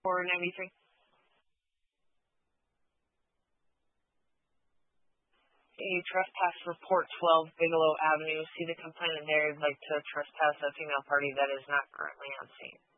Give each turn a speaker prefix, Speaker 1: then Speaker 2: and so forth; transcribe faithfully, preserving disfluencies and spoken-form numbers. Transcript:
Speaker 1: four ninety-three. A trespass report twelve Bigelow Avenue. See the complainant there would like to trespass a female party that is not currently on scene.